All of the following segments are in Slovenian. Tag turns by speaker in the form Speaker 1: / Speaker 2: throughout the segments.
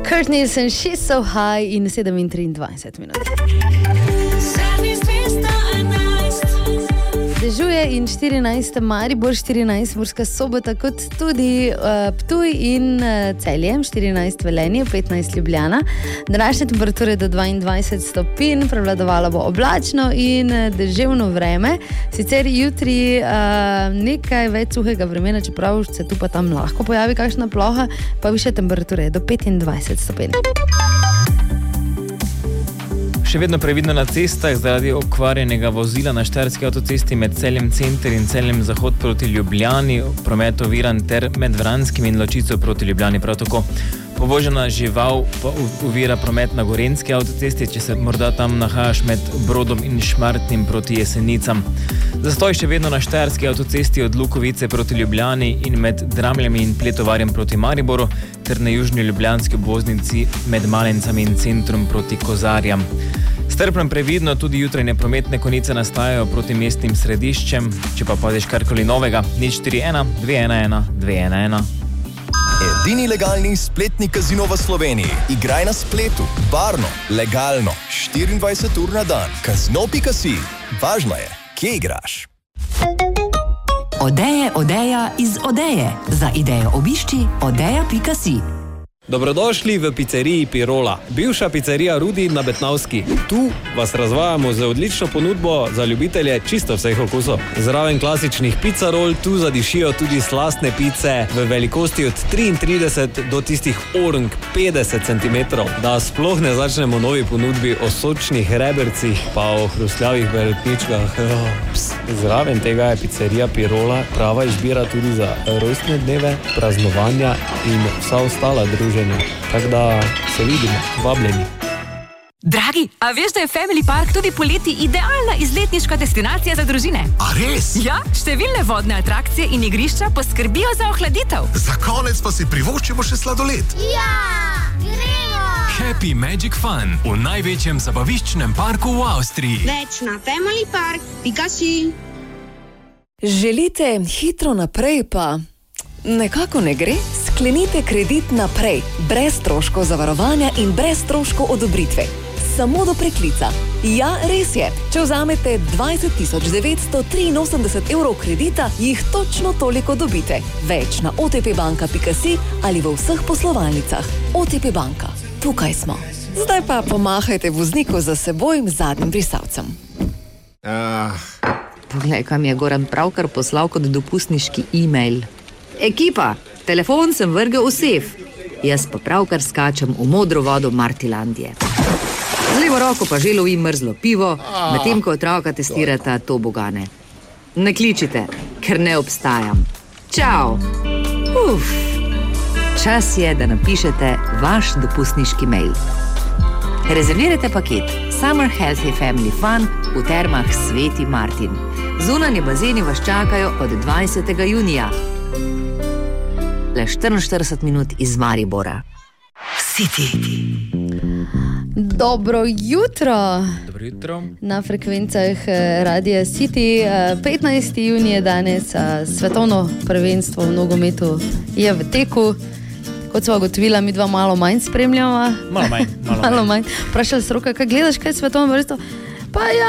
Speaker 1: Kurt Nielsen, She's So High in 7:23 minut. Dežuje in 14 Maribor, 14 Murska Sobota, kot tudi Ptuj in Celje, 14 Velenje, 15 Ljubljana. Današnje temperature do 22 stopinj, prevladovalo bo oblačno in deževno vreme. Sicer jutri nekaj več suhega vremena, čeprav se tu pa tam lahko pojavi kakšna ploha, pa više temperature do 25 stopinj.
Speaker 2: Še vedno previdno na cestah zaradi okvarjenega vozila na štajerski avtocesti med Celjem center in Celjem zahod proti Ljubljani, promet oviran ter med Vranskim in Ločico proti Ljubljani prav tako. Povožena žival pa ovira promet na Gorenjski avtocesti, če se morda tam nahajaš med Brodom in Šmartnim proti Jesenicam. Zastoj še vedno na štajerski avtocesti od Lukovice proti Ljubljani in med Dramljami in Pletovarjem proti Mariboru ter na južni ljubljanski obvoznici med Malencami in Centrom proti Kozarjam. Strpno previdno tudi jutrajne prometne konice nastajajo proti mestnim središčem, če pa padeš karkoli novega, 041 211 211.
Speaker 3: Edini legalni spletni kazino v Sloveniji. Igraj na spletu, varno, legalno, 24 ur na dan. Kazino.si. Važno je, kje igraš.
Speaker 4: Odeja iz Odeje. Za idejo obišči odeja.si.
Speaker 5: Dobrodošli v pizzeriji Pirola, bivša pizzerija Rudi na Betnavski. Tu vas razvajamo z odlično ponudbo za ljubitelje čisto vseh okusov. Zraven klasičnih pizzarol tu zadišijo tudi slastne pice v velikosti od 33 do tistih orang 50 cm. Da sploh ne začnemo novi ponudbi o sočnih rebercih pa o hrustljavih beretničkah. Zraven tega je pizzerija Pirola prava izbira tudi za rojstne dneve, praznovanja in vsa ostala druženja. Tako da se vidimo, vabljeni.
Speaker 4: Dragi, a veš, da je Family Park tudi poleti idealna izletniška destinacija za družine?
Speaker 6: A res?
Speaker 4: Ja, številne vodne atrakcije in igrišča poskrbijo za ohladitev.
Speaker 6: Za konec pa si privoščimo še sladoled.
Speaker 7: Ja, gremo!
Speaker 8: Happy Magic Fun v največjem zabaviščnem parku v Avstriji.
Speaker 7: Več na familypark.si.
Speaker 9: Želite hitro naprej, pa nekako ne gre? Sklenite kredit naprej, brez stroškov zavarovanja in brez stroškov odobritve. Samo do preklica. Ja, res je. Če vzamete 20.983 evrov kredita, jih točno toliko dobite. Več na otpbanka.si ali v vseh poslovalnicah. OTP banka. Tukaj smo. Zdaj pa pomahajte vozniku za seboj zadnjim brisalcem.
Speaker 10: Poglej, kam je Goran pravkar poslal kot dopustniški e-mail. Ekipa, telefon sem vrgel v sef. Jaz pa pravkar skačem v modro vodo Martilandije. Z levo roko pa že lovim mrzlo pivo, medtem ko otroka testirata tobogane. Ne kličite, ker ne obstajam. Čau! Čas je, da napišete vaš dopustniški mail. Rezervirajte paket Summer Healthy Family Fun v termah Sveti Martin. Zunanje bazeni vas čakajo od 20. junija. Le 44 minut iz Maribora. City.
Speaker 1: Dobro jutro.
Speaker 2: Dobro jutro.
Speaker 1: Na frekvencah Radia City. 15. junij je danes, svetovno prvenstvo v nogometu je v teku. Kot sva ugotovila, mi dva malo manj spremljava. Malo manj. Vprašali se Roka, kaj gledaš, kaj je svetovno prvenstvo? Pa ja,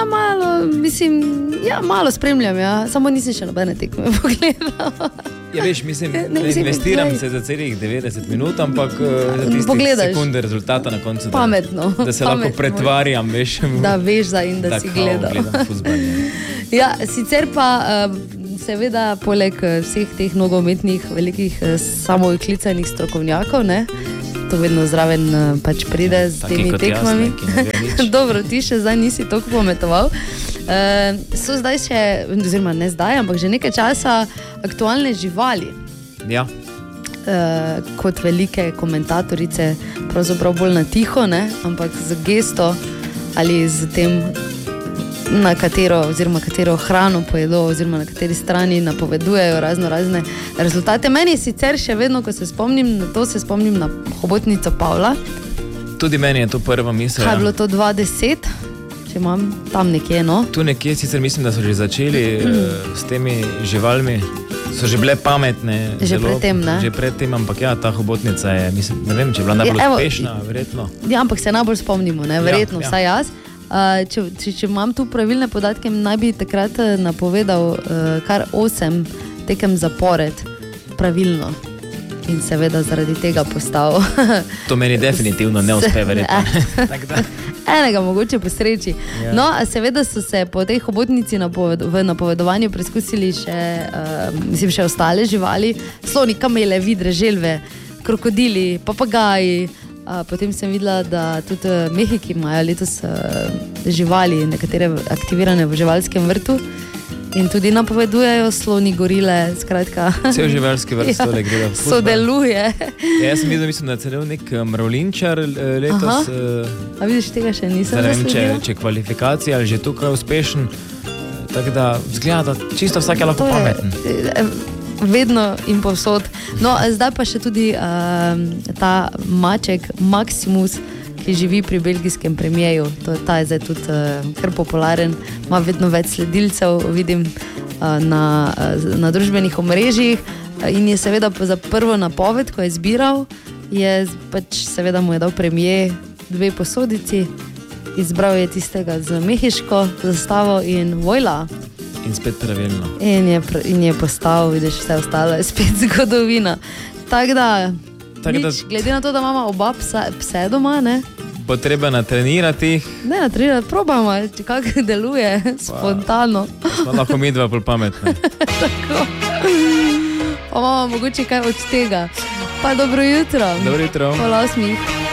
Speaker 1: malo spremljam, ja. Samo nisem še nobene tekme pogledala.
Speaker 2: Ja, veš, investiram se za celih 90 minut, ampak za tistih sekunde rezultata na koncu,
Speaker 1: pametno,
Speaker 2: da se lahko pretvarjam, veš.
Speaker 1: Da veš in da si gledal.
Speaker 2: Gledam fuzbal.
Speaker 1: Ja, sicer pa seveda poleg vseh teh nogometnih velikih samooklicanih strokovnjakov, ne, to vedno zraven pač pride z temi tekmami. Dobro, ti še zdaj nisi toliko pometoval. So zdaj še, oziroma ne zdaj, ampak že nekaj časa aktualne živali.
Speaker 2: Ja.
Speaker 1: Kot velike komentatorice, pravzaprav bolj na tiho, ne, ampak z gesto ali z tem, na katero hrano pojedo oziroma na kateri strani napovedujejo razne rezultate. Meni sicer še vedno, ko se spomnim na to, se spomnim na hobotnico Pavla.
Speaker 2: Tudi meni je to prva misel.
Speaker 1: Kaj je bilo to 2010? Če imam tam nekje, no?
Speaker 2: Tu nekje, sicer mislim, da so že začeli s temi živalmi. So že bile pametne.
Speaker 1: Že predtem, ne?
Speaker 2: Že predtem, ampak ja, ta hobotnica je, mislim, ne vem, če je bila najbolj uspešna, verjetno.
Speaker 1: Ja, ampak se najbolj spomnimo, ne? Verjetno, vsaj jaz. Če imam tu pravilne podatke, naj bi takrat napovedal kar 8 tekem zapored pravilno. In seveda zaradi tega postal.
Speaker 2: To meni definitivno ne uspe, verjetno.
Speaker 1: Enega mogoče po sreči. Ja. No, seveda so se po tej hobotnici v napovedovanju preskusili še ostale živali. Sloni, kamele, vidre, želve, krokodili, papagaji. Potem sem videla, da tudi Mehiki imajo letos živali, nekatere aktivirane v živalskem vrtu. In tudi napovedujejo sloni, gorile, skratka.
Speaker 2: Cel živalski vrst tole gre.
Speaker 1: Sodeluje.
Speaker 2: Jaz sem videl, mislim, da je celo nek mravlinčar letos.
Speaker 1: A vidiš, tega še nisem zasledila?
Speaker 2: Če kvalifikacija ali že tukaj uspešen, tako da zgleda, da čisto vsak je lahko pameten.
Speaker 1: Vedno in povsod. No, zdaj pa še tudi ta maček Maximus, ki živi pri belgijskem premijeju. Ta je zdaj tudi kar popularen, ima vedno več sledilcev, vidim na družbenih omrežjih in je seveda za prvo napoved, ko je zbiral, je pač seveda mu je dal premije 2 posodici, izbral je tistega z mehiško zastavo in vojla.
Speaker 2: In spet pravilno.
Speaker 1: In je postal, vidiš, vse ostalo je spet zgodovina. Tako da, glede na to, da imamo oba pse doma, ne?
Speaker 2: Bo treba natrenirati.
Speaker 1: Ne natrenirati, probamo, kako deluje, spontano.
Speaker 2: Smo lahko mi dva bolj pametne.
Speaker 1: Tako. Pa imamo mogoče kaj od tega. Pa dobro jutro.
Speaker 2: Dobro jutro.
Speaker 1: 7:30.